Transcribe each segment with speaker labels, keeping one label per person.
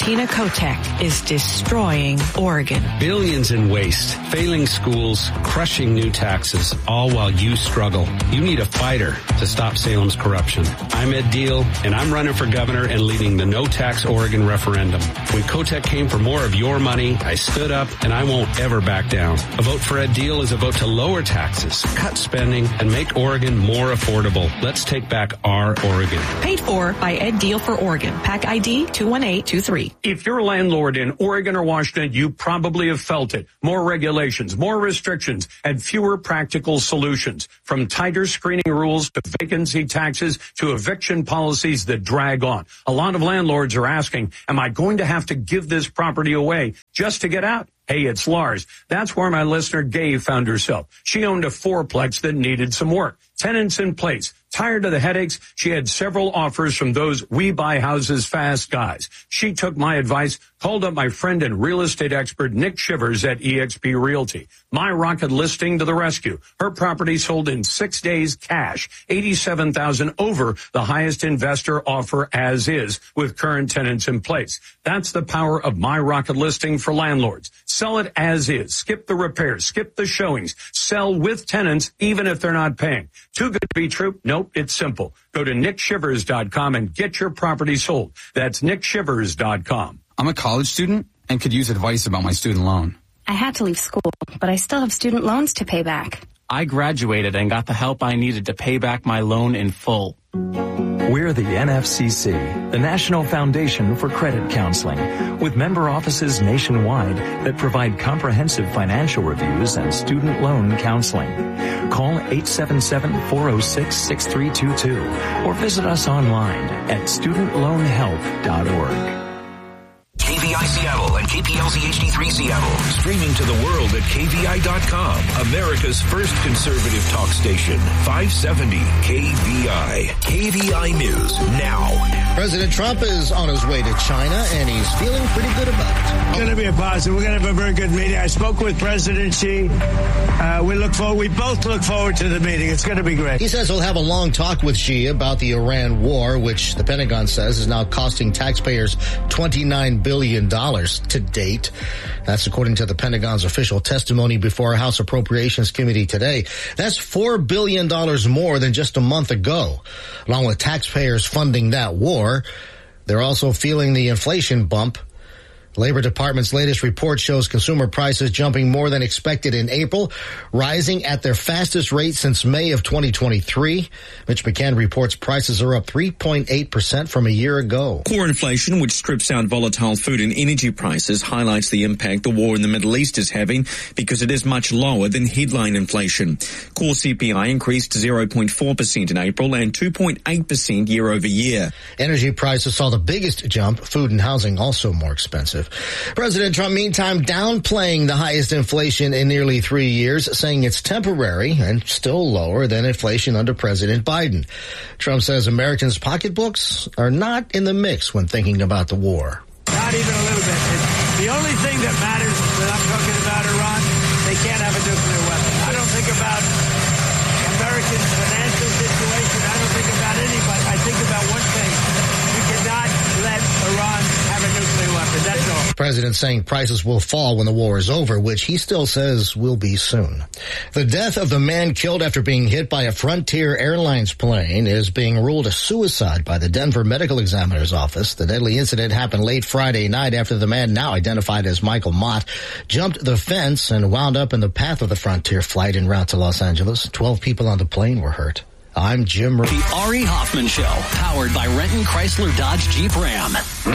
Speaker 1: Butina Kotek is destroying Oregon.
Speaker 2: Billions in waste, failing schools, crushing new taxes, all while you struggle. You need a fighter to stop Salem's corruption. I'm Ed Deal, and I'm running for governor and leading the No Tax Oregon referendum. When Kotek came for more of your money, I stood up, and I won't ever back down. A vote for Ed Deal is a vote to lower taxes, cut spending, and make Oregon more affordable. Let's take back our Oregon.
Speaker 1: Paid for by Ed Deal for Oregon. PAC ID 21823.
Speaker 3: If you're a landlord in Oregon or Washington, you probably have felt it. More regulations, more restrictions, and fewer practical solutions. From tighter screening rules to vacancy taxes to eviction policies that drag on. A lot of landlords are asking, am I going to have to give this property away just to get out? Hey, it's Lars. That's where my listener Gabe found herself. She owned a fourplex that needed some work. Tenants in place. Tired of the headaches, she had several offers from those we buy houses fast guys. She took my advice, called up my friend and real estate expert Nick Shivers at eXp Realty. My rocket listing to the rescue. Her property sold in 6 days cash, $87,000 over the highest investor offer as is with current tenants in place. That's the power of my rocket listing for landlords. Sell it as is. Skip the repairs. Skip the showings. Sell with tenants even if they're not paying. Too good to be true? Nope, it's simple. Go to nickshivers.com and get your property sold. That's nickshivers.com.
Speaker 4: I'm a college student and could use advice about my student loan.
Speaker 5: I had to leave school, but I still have student loans to pay back.
Speaker 6: I graduated and got the help I needed to pay back my loan in full.
Speaker 7: We're the NFCC, the National Foundation for Credit Counseling, with member offices nationwide that provide comprehensive financial reviews and student loan counseling. Call 877-406-6322 or visit us online at studentloanhelp.org.
Speaker 8: KVI Seattle and KPLZ HD3 Seattle. Streaming to the world at KVI.com. America's first conservative talk station. 570 KVI. KVI News now.
Speaker 9: President Trump is on his way to China, and he's feeling pretty good about it.
Speaker 10: It's going to be a positive. We're going to have a very good meeting. I spoke with President Xi. We both look forward to the meeting. It's going to be great.
Speaker 9: He says he'll have a long talk with Xi about the Iran war, which the Pentagon says is now costing taxpayers $29 billion to date. That's according to the Pentagon's official testimony before a House Appropriations Committee today. That's $4 billion more than just a month ago. Along with taxpayers funding that war, they're also feeling the inflation bump. Labor Department's latest report shows consumer prices jumping more than expected in April, rising at their fastest rate since May of 2023. Mitch McCann reports prices are up 3.8% from a year ago.
Speaker 11: Core inflation, which strips out volatile food and energy prices, highlights the impact the war in the Middle East is having because it is much lower than headline inflation. Core CPI increased to 0.4% in April and 2.8% year over year.
Speaker 9: Energy prices saw the biggest jump, food and housing also more expensive. President Trump, meantime, downplaying the highest inflation in nearly 3 years, saying it's temporary and still lower than inflation under President Biden. Trump says Americans' pocketbooks are not in the mix when thinking about the war.
Speaker 10: Not even a little bit. The only thing that matters when I'm talking about Iran, they can't have a nuclear weapon. I don't think about American financial situation. I don't think about anybody. I think about one thing. You cannot let Iran have a nuclear weapon. That's all.
Speaker 9: The president saying prices will fall when the war is over, which he still says will be soon. The death of the man killed after being hit by a Frontier Airlines plane is being ruled a suicide by the Denver Medical Examiner's Office. The deadly incident happened late Friday night after the man, now identified as Michael Mott, jumped the fence and wound up in the path of the Frontier flight en route to Los Angeles. 12 people on the plane were hurt. I'm Jim Murray.
Speaker 12: The Ari Hoffman Show, powered by Renton Chrysler Dodge Jeep Ram.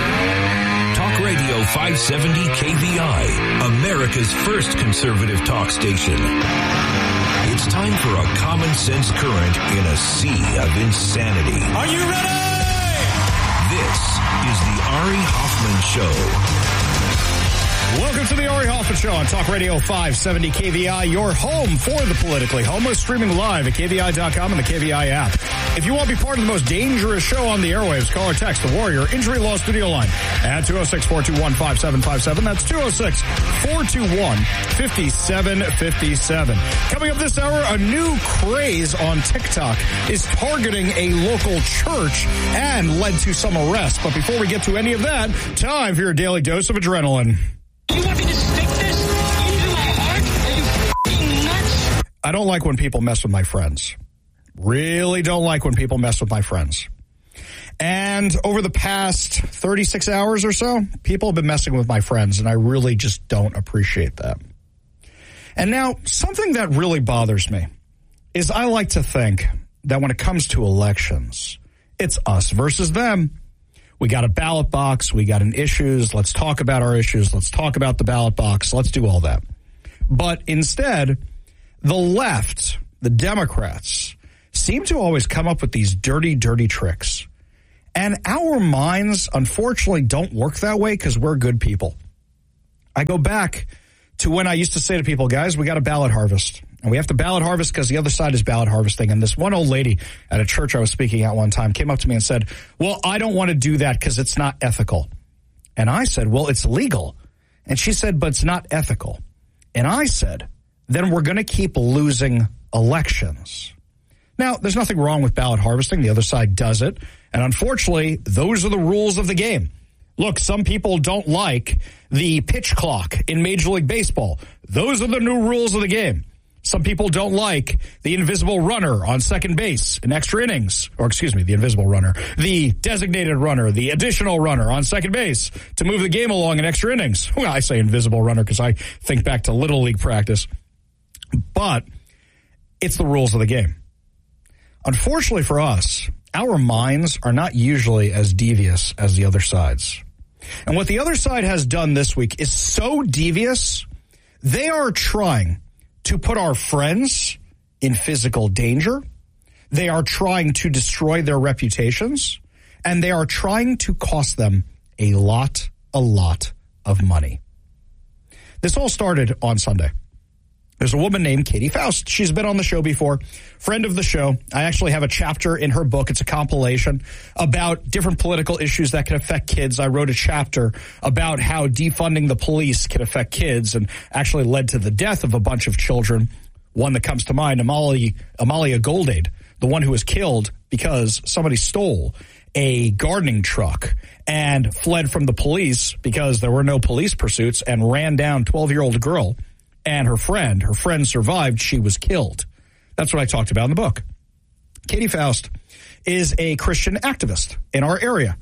Speaker 8: Talk Radio 570 KVI, America's first conservative talk station. It's time for a common sense current in a sea of insanity.
Speaker 10: Are you ready?
Speaker 8: This is the Ari Hoffman Show.
Speaker 13: Welcome to the Ari Hoffman Show on Talk Radio 570 KVI, your home for the politically homeless, streaming live at KVI.com and the KVI app. If you want to be part of the most dangerous show on the airwaves, call or text the Warrior Injury Law Studio line at 206-421-5757. That's 206-421-5757. Coming up this hour, a new craze on TikTok is targeting a local church and led to some arrests. But before we get to any of that, time for your daily dose of adrenaline.
Speaker 14: You want me to stick this into my heart? Are you f***ing nuts?
Speaker 13: I don't like when people mess with my friends. Really don't like when people mess with my friends. And over the past 36 hours or so, people have been messing with my friends, and I really just don't appreciate that. And now, something that really bothers me is I like to think that when it comes to elections, it's us versus them. We got a ballot box. We got an issues. Let's talk about our issues. Let's talk about the ballot box. Let's do all that. But instead, the left, the Democrats, seem to always come up with these dirty, dirty tricks. And our minds, unfortunately, don't work that way because we're good people. I go back to when I used to say to people, guys, we got a ballot harvest. And we have to ballot harvest because the other side is ballot harvesting. And this one old lady at a church I was speaking at one time came up to me and said, well, I don't want to do that because it's not ethical. And I said, well, it's legal. And she said, but it's not ethical. And I said, then we're going to keep losing elections. Now, there's nothing wrong with ballot harvesting. The other side does it. And unfortunately, those are the rules of the game. Look, some people don't like the pitch clock in Major League Baseball. Those are the new rules of the game. Some people don't like the invisible runner on second base in extra innings, or excuse me, the invisible runner, the designated runner, the additional runner on second base to move the game along in extra innings. Well, I say invisible runner because I think back to Little League practice. But it's the rules of the game. Unfortunately for us, our minds are not usually as devious as the other side's. And what the other side has done this week is so devious, they are trying to put our friends in physical danger. They are trying to destroy their reputations. And they are trying to cost them a lot of money. This all started on Sunday. There's a woman named Katie Faust. She's been on the show before, friend of the show. I actually have a chapter in her book. It's a compilation about different political issues that can affect kids. I wrote a chapter about how defunding the police can affect kids and actually led to the death of a bunch of children. One that comes to mind, Amalia Goldade, the one who was killed because somebody stole a gardening truck and fled from the police because there were no police pursuits and ran down 12-year-old girl. And her friend survived. She was killed. That's what I talked about in the book. Katie Faust is a Christian activist in our area.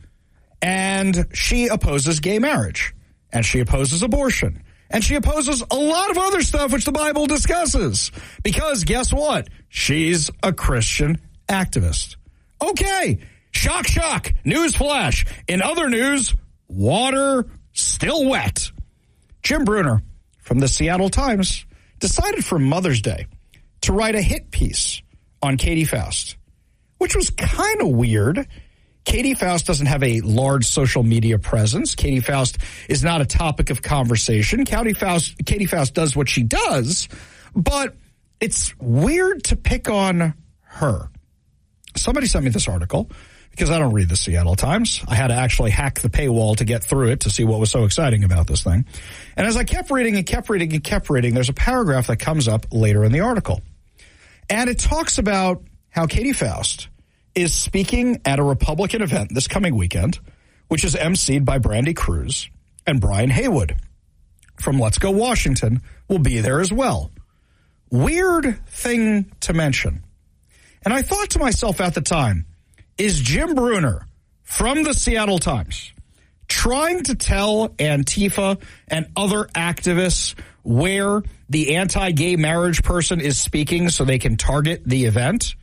Speaker 13: And she opposes gay marriage. And she opposes abortion. And she opposes a lot of other stuff which the Bible discusses. Because guess what? She's a Christian activist. Okay. Shock, shock. News flash. In other news, water still wet. Jim Brunner from the Seattle Times decided for Mother's Day to write a hit piece on Katie Faust, which was kind of weird. Katie Faust doesn't have a large social media presence. Katie Faust is not a topic of conversation. Katie Faust does what she does, but it's weird to pick on her. Somebody sent me this article because I don't read the Seattle Times. I had to actually hack the paywall to get through it to see what was so exciting about this thing. And as I kept reading, there's a paragraph that comes up later in the article. And it talks about how Katie Faust is speaking at a Republican event this coming weekend, which is emceed by Brandy Cruz, and Brian Haywood from Let's Go Washington will be there as well. Weird thing to mention. And I thought to myself at the time, is Jim Brunner from the Seattle Times trying to tell Antifa and other activists where the anti-gay marriage person is speaking so they can target the event?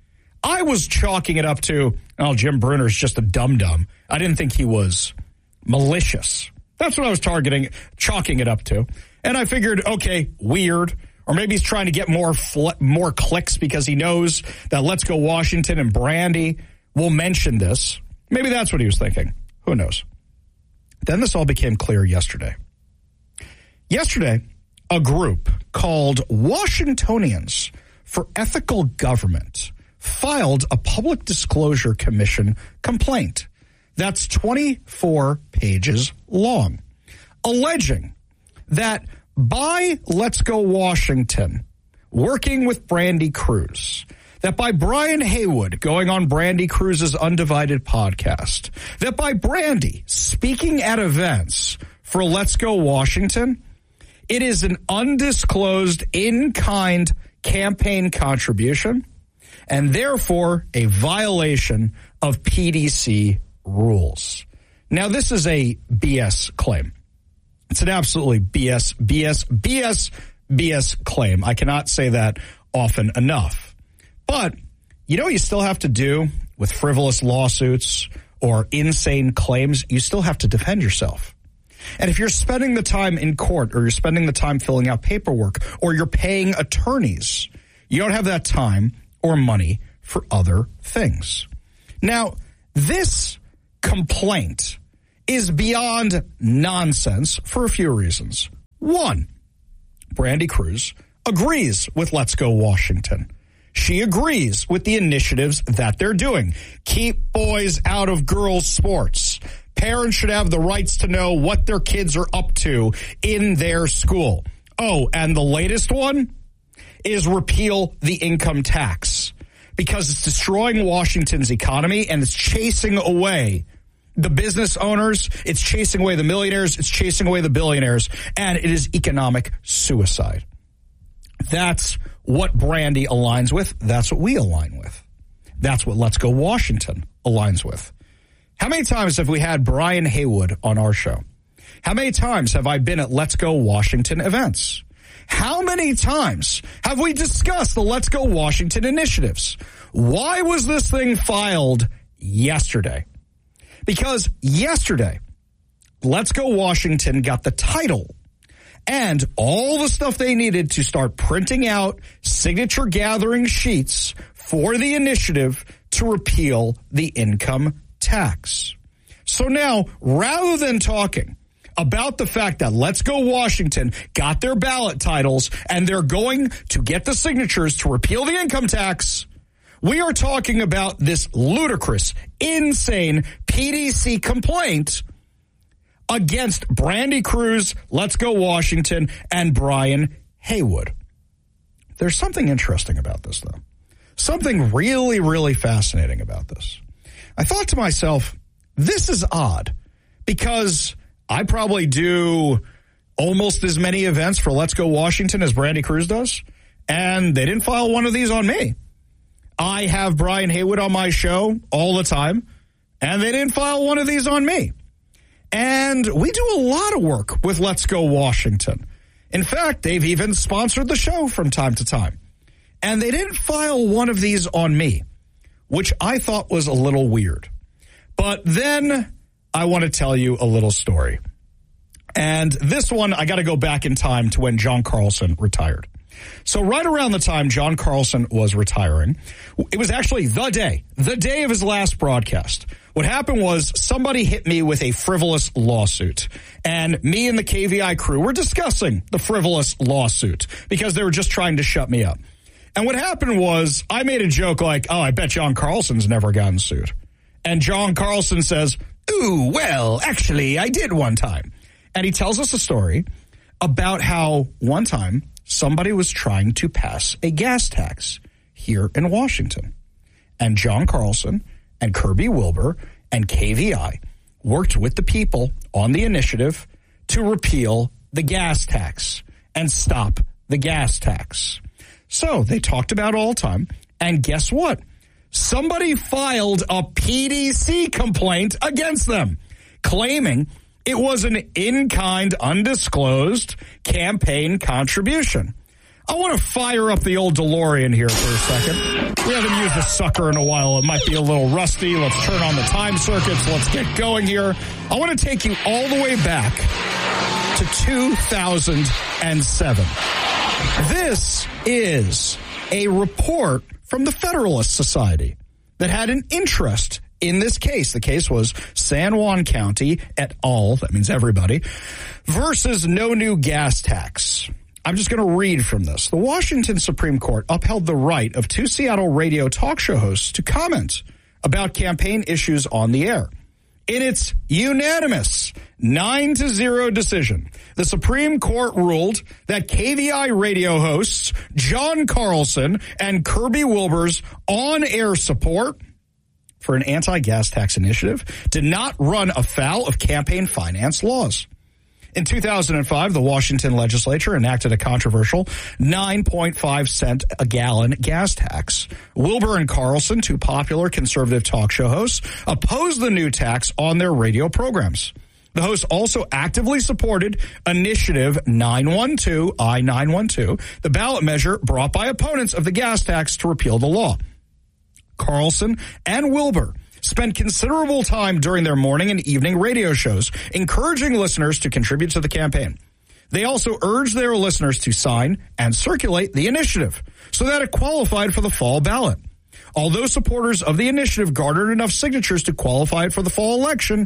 Speaker 13: I was chalking it up to, oh, Jim Brunner's just a dum-dum. I didn't think he was malicious. That's what I was chalking it up to. And I figured, okay, weird. Or maybe he's trying to get more clicks because he knows that Let's Go Washington and Brandy will mention this. Maybe that's what he was thinking. Who knows? Then this all became clear yesterday. Yesterday, a group called Washingtonians for Ethical Government filed a Public Disclosure Commission complaint that's 24 pages long, alleging that by Let's Go Washington working with Brandy Cruz, that by Brian Haywood going on Brandy Cruz's Undivided podcast, that by Brandy speaking at events for Let's Go Washington, it is an undisclosed in-kind campaign contribution and therefore a violation of PDC rules. Now, this is a BS claim. It's an absolutely BS claim. I cannot say that often enough. But you know what you still have to do with frivolous lawsuits or insane claims? You still have to defend yourself. And if you're spending the time in court or you're spending the time filling out paperwork or you're paying attorneys, you don't have that time or money for other things. Now, this complaint is beyond nonsense for a few reasons. One, Brandy Cruz agrees with Let's Go Washington. She agrees with the initiatives that they're doing. Keep boys out of girls' sports. Parents should have the rights to know what their kids are up to in their school. Oh, and the latest one is repeal the income tax because it's destroying Washington's economy and it's chasing away the business owners, it's chasing away the millionaires, it's chasing away the billionaires, and it is economic suicide. That's what Brandy aligns with. That's what we align with. That's what Let's Go Washington aligns with. How many times have we had Brian Haywood on our show? How many times have I been at Let's Go Washington events? How many times have we discussed the Let's Go Washington initiatives? Why was this thing filed yesterday? Because yesterday, Let's Go Washington got the title and all the stuff they needed to start printing out signature gathering sheets for the initiative to repeal the income tax. So now, rather than talking about the fact that Let's Go Washington got their ballot titles and they're going to get the signatures to repeal the income tax, we are talking about this ludicrous, insane PDC complaint against Brandy Cruz, Let's Go Washington, and Brian Haywood. There's something interesting about this, though. Something really, really fascinating about this. I thought to myself, this is odd because I probably do almost as many events for Let's Go Washington as Brandy Cruz does, and they didn't file one of these on me. I have Brian Haywood on my show all the time, and they didn't file one of these on me. And we do a lot of work with Let's Go Washington. In fact, they've even sponsored the show from time to time. And they didn't file one of these on me, which I thought was a little weird. But then I want to tell you a little story. And this one, I got to go back in time to when John Carlson retired. So right around the time John Carlson was retiring, it was actually the day of his last broadcast. What happened was somebody hit me with a frivolous lawsuit, and me and the KVI crew were discussing the frivolous lawsuit because they were just trying to shut me up. And what happened was I made a joke like, oh, I bet John Carlson's never gotten sued. And John Carlson says, ooh, well, actually, I did one time. And he tells us a story about how one time somebody was trying to pass a gas tax here in Washington. And John Carlson and Kirby Wilbur and KVI worked with the people on the initiative to repeal the gas tax and stop the gas tax. So they talked about it all the time. And guess what? Somebody filed a PDC complaint against them, claiming it was an in-kind, undisclosed campaign contribution. I want to fire up the old DeLorean here for a second. We haven't used the sucker in a while. It might be a little rusty. Let's turn on the time circuits. Let's get going here. I want to take you all the way back to 2007. This is a report from the Federalist Society that had an interest In this case, the case was San Juan County et al., that means everybody, versus no new gas tax. I'm just going to read from this. The Washington Supreme Court upheld the right of 2 Seattle radio talk show hosts to comment about campaign issues on the air. In its unanimous 9-0 decision, the Supreme Court ruled that KVI radio hosts John Carlson and Kirby Wilbur's on-air support for an anti-gas tax initiative did not run afoul of campaign finance laws. In 2005, the Washington legislature enacted a controversial 9.5 cent a gallon gas tax. Wilbur and Carlson, 2 popular conservative talk show hosts, opposed the new tax on their radio programs. The hosts also actively supported Initiative 912, I-912, the ballot measure brought by opponents of the gas tax to repeal the law. Carlson and Wilbur spent considerable time during their morning and evening radio shows encouraging listeners to contribute to the campaign. They also urged their listeners to sign and circulate the initiative so that it qualified for the fall ballot. Although supporters of the initiative garnered enough signatures to qualify it for the fall election,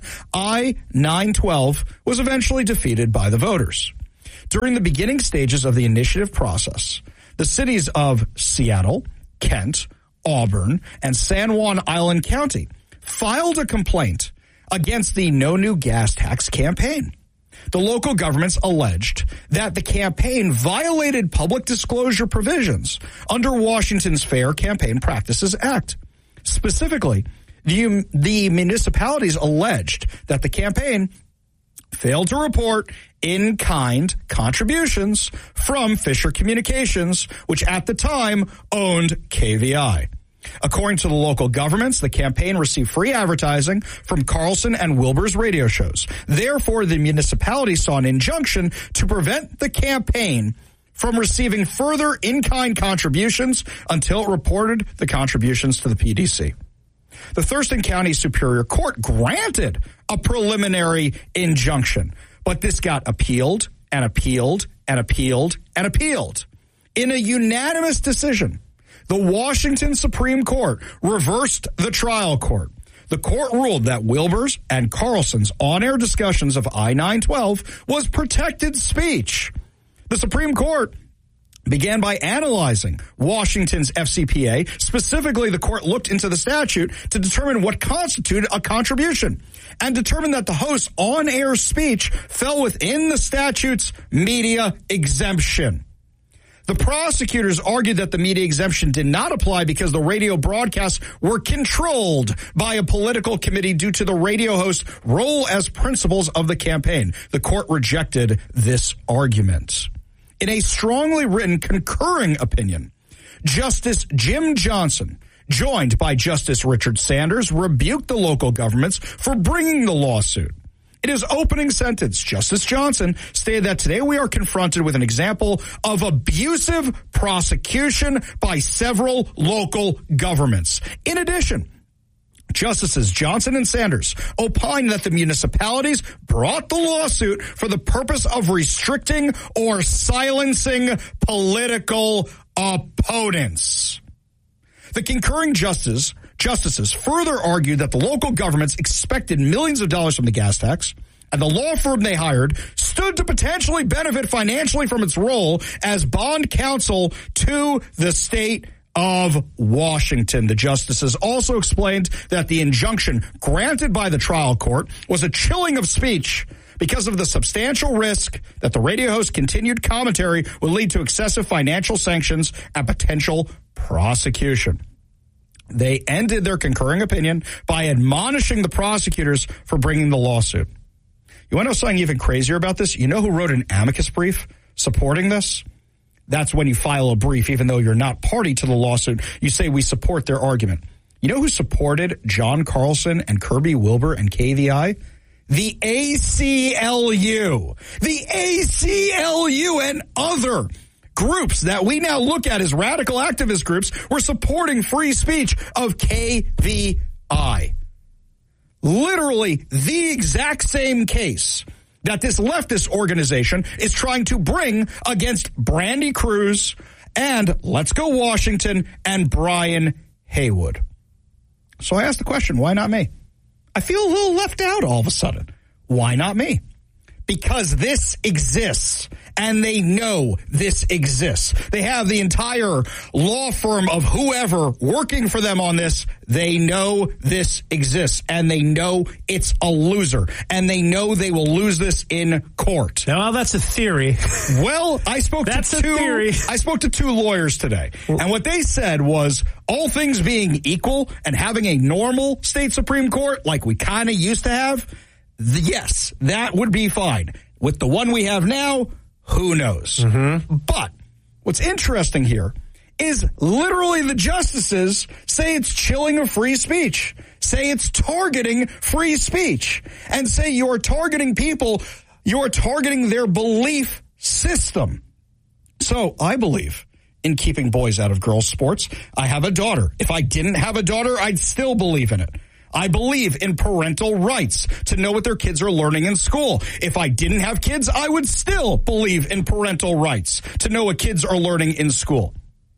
Speaker 13: I-912 was eventually defeated by the voters. During the beginning stages of the initiative process, the cities of Seattle, Kent, Auburn, and San Juan Island County filed a complaint against the No New Gas Tax campaign. The local governments alleged that the campaign violated public disclosure provisions under Washington's Fair Campaign Practices Act. Specifically, the municipalities alleged that the campaign failed to report in-kind contributions from Fisher Communications, which at the time owned KVI. According to the local governments, the campaign received free advertising from Carlson and Wilbur's radio shows. Therefore, the municipality saw an injunction to prevent the campaign from receiving further in-kind contributions until it reported the contributions to the PDC. The Thurston County Superior Court granted a preliminary injunction, but this got appealed and appealed and appealed and appealed. In a unanimous decision, the Washington Supreme Court reversed the trial court. The court ruled that Wilbur's and Carlson's on-air discussions of I-912 was protected speech. The Supreme Court began by analyzing Washington's FCPA. Specifically, the court looked into the statute to determine what constituted a contribution and determined that the host's on-air speech fell within the statute's media exemption. The prosecutors argued that the media exemption did not apply because the radio broadcasts were controlled by a political committee due to the radio host's role as principals of the campaign. The court rejected this argument. In a strongly written concurring opinion, Justice Jim Johnson, joined by Justice Richard Sanders, rebuked the local governments for bringing the lawsuit. In his opening sentence, Justice Johnson stated that today we are confronted with an example of abusive prosecution by several local governments. In addition, Justices Johnson and Sanders opined that the municipalities brought the lawsuit for the purpose of restricting or silencing political opponents. The concurring justices further argued that the local governments expected millions of dollars from the gas tax, and the law firm they hired stood to potentially benefit financially from its role as bond counsel to the state of Washington. The justices also explained that the injunction granted by the trial court was a chilling of speech because of the substantial risk that the radio host's continued commentary would lead to excessive financial sanctions and potential prosecution. They ended their concurring opinion by admonishing the prosecutors for bringing the lawsuit. You want to know something even crazier about this? You know who wrote an amicus brief supporting this? That's when you file a brief, even though you're not party to the lawsuit. You say we support their argument. You know who supported John Carlson and Kirby Wilbur and KVI? The ACLU. The ACLU and other groups that we now look at as radical activist groups were supporting free speech of KVI. Literally the exact same case that this leftist organization is trying to bring against Brandy Cruz and Let's Go Washington and Brian Haywood. So I asked the question, why not me? I feel a little left out all of a sudden. Why not me? Because this exists, and they know this exists. They have the entire law firm of whoever working for them on this. They know this exists, and they know it's a loser, and they know they will lose this in court.
Speaker 15: Well, that's a theory.
Speaker 13: Well, I spoke to two lawyers today, and what they said was, all things being equal and having a normal state Supreme Court like we kind of used to have, yes, that would be fine. With the one we have now, who knows? Mm-hmm. But what's interesting here is literally the justices say it's chilling of free speech, say it's targeting free speech, and say you're targeting people, you're targeting their belief system. So I believe in keeping boys out of girls' sports. I have a daughter. If I didn't have a daughter, I'd still believe in it. I believe in parental rights to know what their kids are learning in school. If I didn't have kids, I would still believe in parental rights to know what kids are learning in school.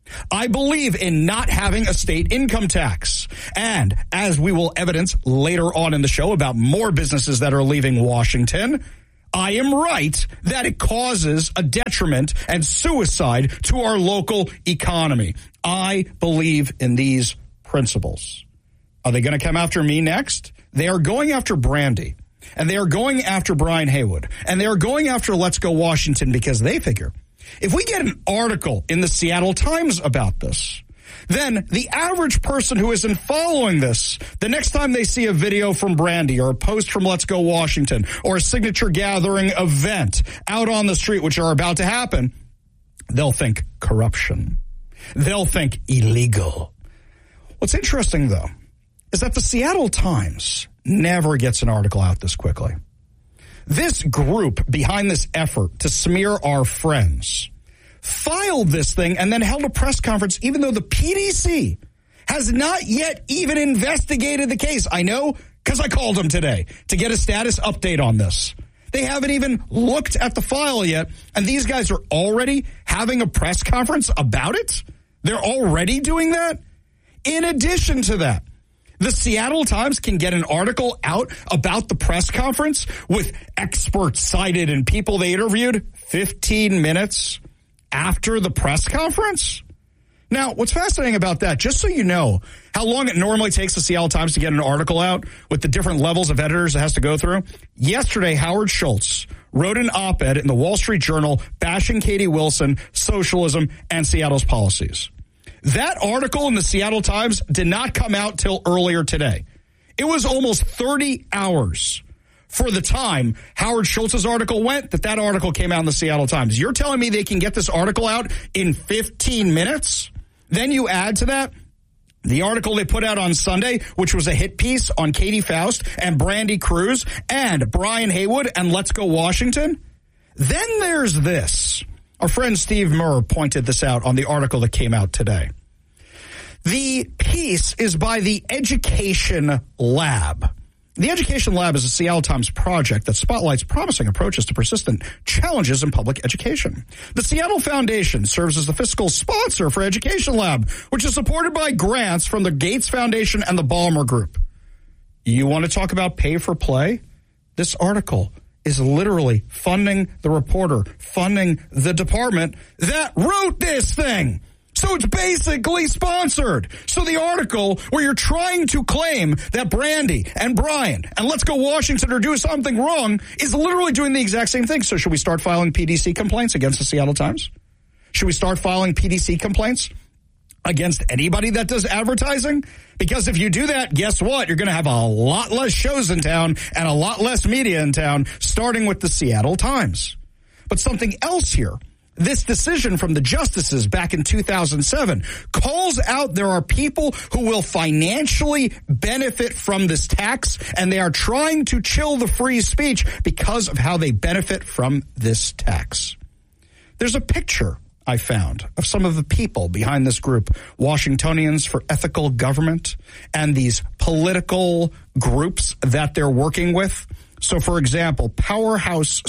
Speaker 13: I believe in not having a state income tax. And as we will evidence later on in the show about more businesses that are leaving Washington, I am right that it causes a detriment and suicide to our local economy. I believe in these principles. Are they going to come after me next? They are going after Brandy, and they are going after Brian Haywood, and they are going after Let's Go Washington because they figure if we get an article in the Seattle Times about this, then the average person who isn't following this, the next time they see a video from Brandy or a post from Let's Go Washington or a signature gathering event out on the street, which are about to happen, they'll think corruption. They'll think illegal. What's interesting, though, is that the Seattle Times never gets an article out this quickly. This group behind this effort to smear our friends filed this thing and then held a press conference even though the PDC has not yet even investigated the case. I know because I called them today to get a status update on this. They haven't even looked at the file yet, and these guys are already having a press conference about it? They're already doing that? In addition to that, the Seattle Times can get an article out about the press conference with experts cited and people they interviewed 15 minutes after the press conference? Now, what's fascinating about that, just so you know how long it normally takes the Seattle Times to get an article out with the different levels of editors it has to go through, yesterday Howard Schultz wrote an op-ed in the Wall Street Journal bashing Katie Wilson, socialism, and Seattle's policies. That article in the Seattle Times did not come out till earlier today. It was almost 30 hours for the time Howard Schultz's article went that article came out in the Seattle Times. You're telling me they can get this article out in 15 minutes? Then you add to that the article they put out on Sunday, which was a hit piece on Katie Faust and Brandy Cruz and Brian Haywood and Let's Go Washington. Then there's this. Our friend Steve Murr pointed this out on the article that came out today. The piece is by the Education Lab. The Education Lab is a Seattle Times project that spotlights promising approaches to persistent challenges in public education. The Seattle Foundation serves as the fiscal sponsor for Education Lab, which is supported by grants from the Gates Foundation and the Ballmer Group. You want to talk about pay for play? This article is literally funding the reporter, funding the department that wrote this thing. So it's basically sponsored. So the article where you're trying to claim that Brandy and Brian and Let's Go Washington are doing something wrong is literally doing the exact same thing. So should we start filing PDC complaints against the Seattle Times? Should we start filing PDC complaints against anybody that does advertising? Because if you do that, guess what? You're going to have a lot less shows in town and a lot less media in town, starting with the Seattle Times. But something else here. This decision from the justices back in 2007 calls out there are people who will financially benefit from this tax, and they are trying to chill the free speech because of how they benefit from this tax. There's a picture I found of some of the people behind this group, Washingtonians for Ethical Government, and these political groups that they're working with. So, for example, Powerhouse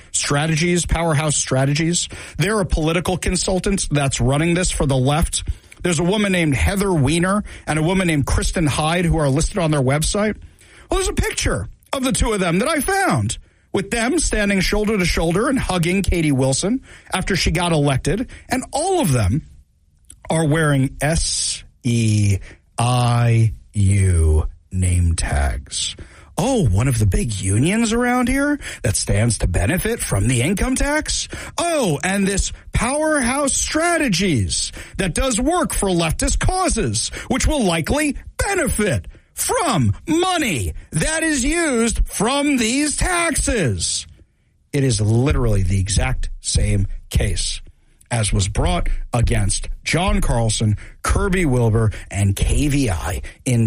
Speaker 13: Strategies, they're a political consultant that's running this for the left. There's a woman named Heather Weiner and a woman named Kristen Hyde who are listed on their website. Well, there's a picture of the two of them that I found, with them standing shoulder to shoulder and hugging Katie Wilson after she got elected. And all of them are wearing SEIU name tags. Oh, one of the big unions around here that stands to benefit from the income tax? Oh, and this Powerhouse Strategies that does work for leftist causes, which will likely benefit from money that is used from these taxes. It is literally the exact same case as was brought against John Carlson, Kirby Wilbur, and KVI in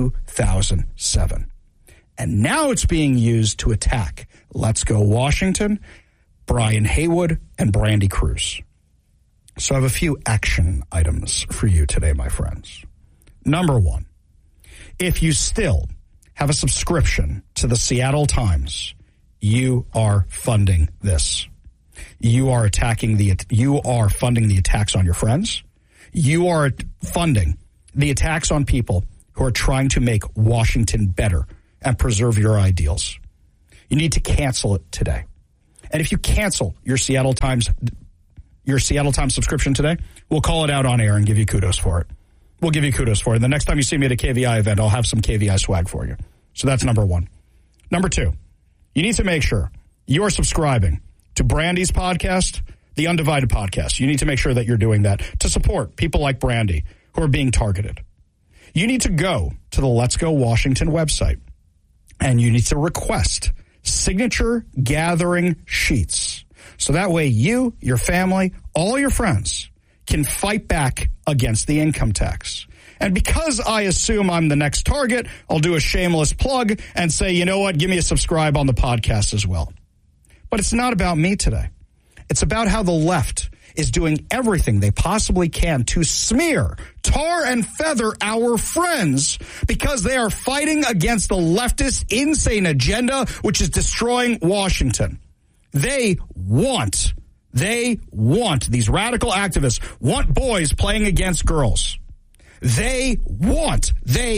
Speaker 13: 2007. And now it's being used to attack Let's Go Washington, Brian Haywood, and Brandy Cruz. So I have a few action items for you today, my friends. Number one, if you still have a subscription to the Seattle Times, you are funding this. You are funding the attacks on your friends. You are funding the attacks on people who are trying to make Washington better and preserve your ideals. You need to cancel it today. And if you cancel your Seattle Times subscription today, we'll call it out on air and give you kudos for it. We'll give you kudos for it. The next time you see me at a KVI event, I'll have some KVI swag for you. So that's number one. Number two, you need to make sure you are subscribing to Brandy's podcast, the Undivided Podcast. You need to make sure that you're doing that to support people like Brandy who are being targeted. You need to go to the Let's Go Washington website, and you need to request signature gathering sheets. So that way you, your family, all your friends can fight back against the income tax. And because I assume I'm the next target, I'll do a shameless plug and say, you know what, give me a subscribe on the podcast as well. But it's not about me today. It's about how the left is doing everything they possibly can to smear, tar and feather our friends because they are fighting against the leftist insane agenda, which is destroying Washington. They want, these radical activists want boys playing against girls. They want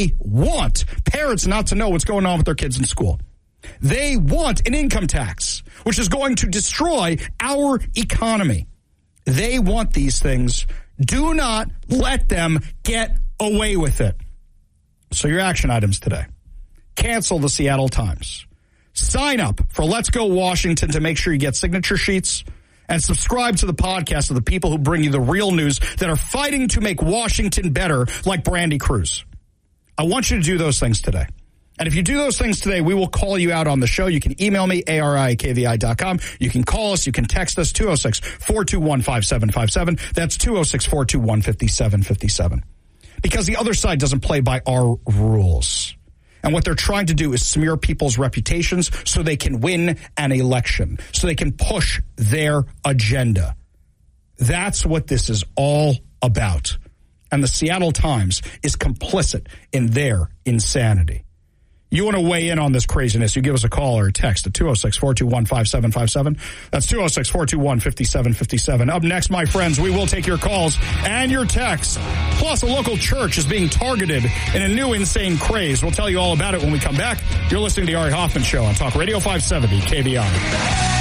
Speaker 13: parents not to know what's going on with their kids in school. They want an income tax, which is going to destroy our economy. They want these things. Do not let them get away with it. So your action items today. Cancel the Seattle Times. Sign up for Let's Go Washington to make sure you get signature sheets, and subscribe to the podcast of the people who bring you the real news that are fighting to make Washington better, like Brandy Cruz. I want you to do those things today. And if you do those things today, we will call you out on the show. You can email me, ari@kvi.com. You can call us. You can text us, 206-421-5757. That's 206-421-5757. Because the other side doesn't play by our rules. And what they're trying to do is smear people's reputations so they can win an election, so they can push their agenda. That's what this is all about. And the Seattle Times is complicit in their insanity. You want to weigh in on this craziness, you give us a call or a text at 206-421-5757. That's 206-421-5757. Up next, my friends, we will take your calls and your texts. Plus, a local church is being targeted in a new insane craze. We'll tell you all about it when we come back. You're listening to the Ari Hoffman Show on Talk Radio 570 KVI.